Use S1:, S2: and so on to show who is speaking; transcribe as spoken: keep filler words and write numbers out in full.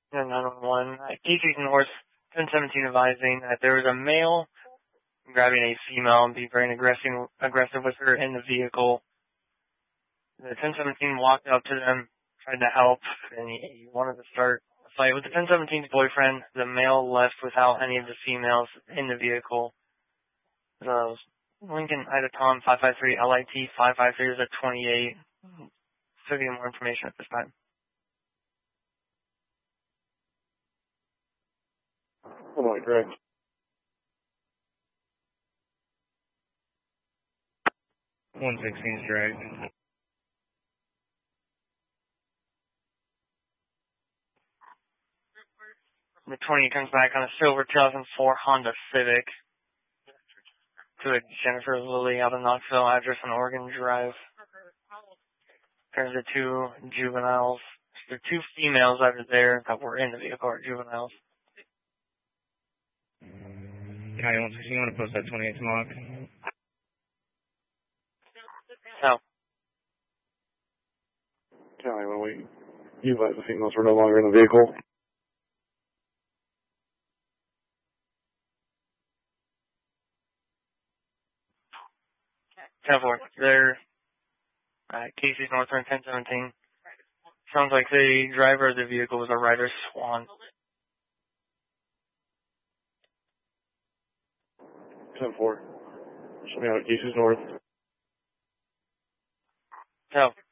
S1: nine one one. Uh, Casey's North, ten seventeen advising that there was a male grabbing a female and being very aggressive, aggressive with her in the vehicle. The ten seventeen walked up to them, tried to help, and he, he wanted to start a fight with the ten seventeen's boyfriend. The male left without any of the females in the vehicle. So Lincoln Ida Tom five five three L I T five five three is at twenty-eight. So get more information at this time.
S2: Oh my God.
S3: one sixteen is dragged.
S1: The twenty comes back on a silver two thousand four Honda Civic to a Jennifer Lilly out of Knoxville, address on Oregon Drive. There's the two juveniles. The two females that are there that were in the vehicle are juveniles.
S3: County one sixteen, you want to post that twenty-eight to Mock?
S1: No.
S2: County, when we utilize the females were no longer in the vehicle.
S1: ten four. They're at Casey's Northern ten seventeen. Sounds like the driver of the vehicle was a Ryder Swan.
S2: ten four. Show me out at Casey's North.
S1: So,